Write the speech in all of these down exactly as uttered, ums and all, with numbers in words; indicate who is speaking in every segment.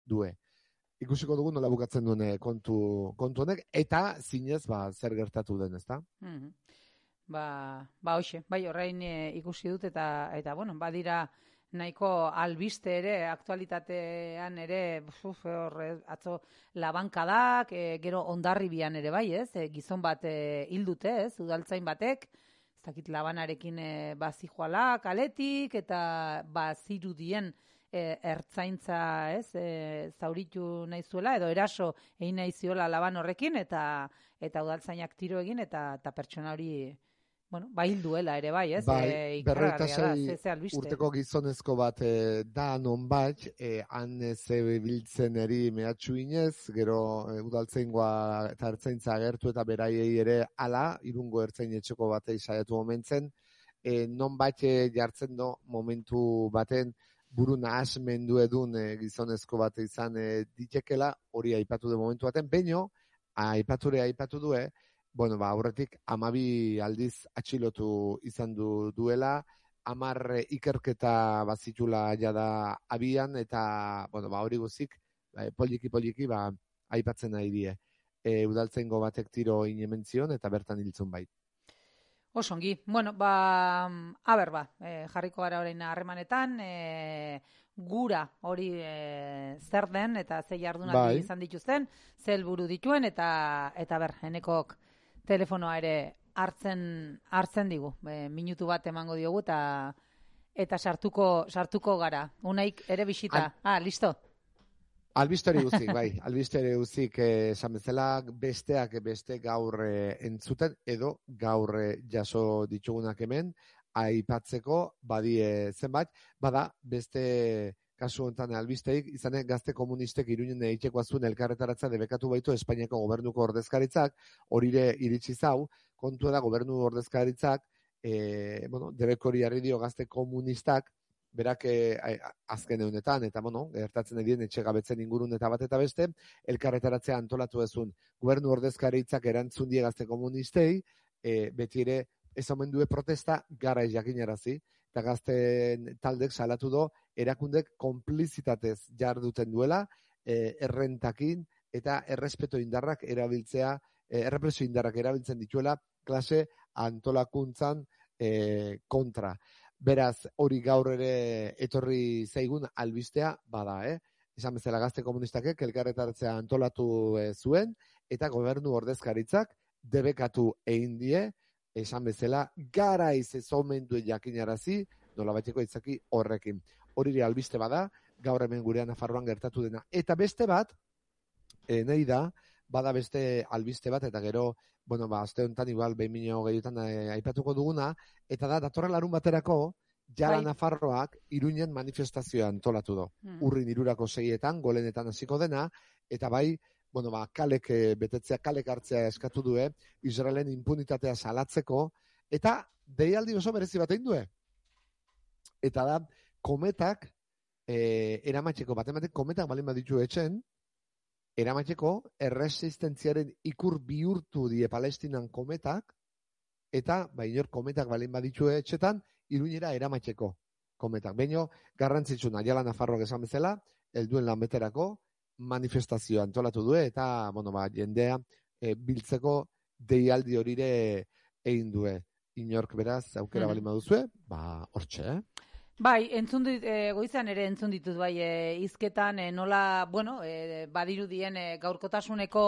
Speaker 1: due. Ikusiko dugu nola bukatzen duen kontu, kontu honek, eta zinez ba, zer gertatu den, ezta?
Speaker 2: Mm-hmm. Ba, ba hoxe, bai orain e, ikusi dut eta eta bueno, badira nahiko albiste ere, aktualitatean ere, uf, hor, atzo labankadak, e, gero Hondarribian ere bai, ez? E, gizon bat e, hildute, ez? Udaltzain batek, ez dakit labanarekin e, bazijoala kaletik eta bazirudien e, ertzaintza, ez? E, zauritu nahi zuela edo eraso egin nahi ziola laban horrekin eta eta udaltzainak tiro egin eta eta pertsona hori bueno, bail duela ere bai, ez?
Speaker 1: Bai,
Speaker 2: e,
Speaker 1: berrogeita sei
Speaker 2: da, ze, ze
Speaker 1: urteko gizonezko bat e, da nonbait, e, han zebiltzen eri mehatxu inez, gero e, udaltzaingoa eta ertzaintza agertu eta beraiei ere ala, irungo ertzain etxeko batei saiatu momentzen, e, nonbait e, jartzen do momentu baten buru nahasmendu edun e, gizonezko bat izan e, ditekela, hori aipatu du momentu baten, baino, aipature aipatu due, bueno, ba, aurretik amabi aldiz atxilotu izan du duela, amar ikerketa bazitula jada abian, eta, bueno, ba, hori guzik, ba, poliki-poliki, ba, aipatzen nahi die. E, udaltzaingo batek tiro inementzion, eta bertan hiltzun bai.
Speaker 2: Osongi, bueno, ba, aber ba, e, jarriko gara orain harremanetan, e, gura hori e, zer den, eta ze jardunaldi bai. Izan dituzten, ze helburu dituen, eta, eta ber, enekok telefonoa ere hartzen hartzen digu. E, minutu bat emango diogu eta eta sartuko sartuko gara. Unaik ere bisita. Al, ah, listo.
Speaker 1: Albisteri guzik, bai. Albisteri guzik esan bezala besteak beste gaur e, entzuten edo gaur e, jaso ditugunak hemen aipatzeko badie zenbait, bada beste kasu honetan albisteik, izanek gazte komunistek Iruinen egiteko azun elkarretaratza debekatu baitu Espainiako gobernuko ordezkaritzak, horire iritsi zau, kontua da gobernu ordezkaritzak, e, bueno, debekori harri dio gazte komunistak, berak e, azken egunetan, eta bueno, gertatzen edien etxegabetzen ingurun eta bat eta beste, elkarretaratzea antolatu ezun gobernu ordezkaritzak erantzun die gazte komunistei, e, beti ere ez omen due protesta gara jakinarazi, eta gazten taldek salatu do, erakundek konplizitatez jarduten duela, e, errentakin eta errespeto indarrak erabiltzea, e, errepresio indarrak erabiltzen dituela klase antolakuntzan e, kontra. Beraz, hori gaur ere etorri zaigun albistea bada, eh? Esan bezala gazte komunistakek elkarretaratzea antolatu e, zuen, eta gobernu ordezkaritzak debekatu egin die, esan bezala, garaiz ez omendu jakinarazi, nolabaiteko itzaki horrekin. Hori albiste bada, gaur hemen gurean Nafarroan gertatu dena. Eta beste bat, e, nahi da, bada beste albiste bat, eta gero, bueno, ba, azte honetan, igual, behin minio gehiotan e, aipatuko duguna, eta da, datorren larun baterako, jala bai. Nafarroak Iruinen manifestazioa antolatu do. Hmm. Urrin irurako seietan, golenetan hasiko dena, eta bai, bueno, ba, kalek betetzea, kalek hartzea eskatu due, Israelen impunitatea salatzeko, eta deialdi oso berezi bat egin due. Eta da, kometak, e, eramatxeko, batematek kometak balin baditu etxen, eramatxeko erresistentziaren ikur bihurtu die Palestinan kometak, eta, ba, inor kometak balin baditu etxetan, Iruñera eramatxeko kometak. Baino, garrantzitsuna, jala Nafarroak esan bezala, helduen lan beterako, manifestazioa antolatu du eta bueno, ba, jendea e, biltzeko deialdi horire egin du. Inork beraz aukera mm. balin baduzue, ba hortxe, eh?
Speaker 2: Bai, entzun dit, e, goizan ere entzun ditut bai e, hizketan e, nola, bueno, e, badirudien e, gaurkotasuneko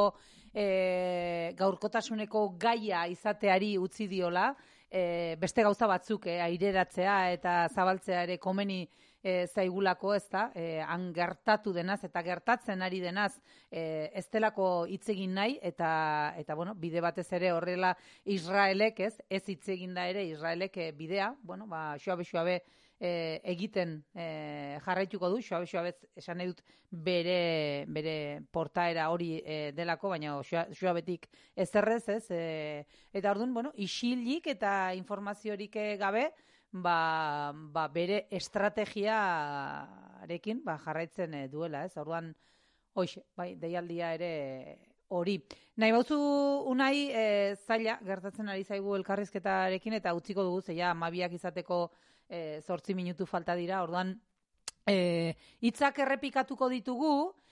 Speaker 2: e, gaurkotasuneko gaia izateari utzi diola, e, beste gauza batzuk e, aireratzea eta zabaltzea ere komeni E, zaigulako, ez da, e, han gertatu denaz eta gertatzen ari denaz e, ez delako hitz egin nahi eta, eta bueno, bide batez ere horrela Israelek, ez, ez hitz egin da ere Israelek e, bidea, bueno, ba, xoabe-xoabe e, egiten e, jarraituko du, xoabe-xoabe esan nahi dut bere, bere portaera hori e, delako, baina xoabetik ez errez, ez, e, eta orduan, bueno, isilik eta informaziorik gabe, Ba, ba bere estrategiarekin ba, jarraitzen e, duela, ez? Orduan, hoxe, bai, deialdia ere hori. Nahi bauzu unai e, zaila gertatzen ari zaigu elkarrizketarekin eta utziko dugu, zeia amabiak izateko e, zortzi minutu falta dira, orduan, e, hitzak errepikatuko ditugu,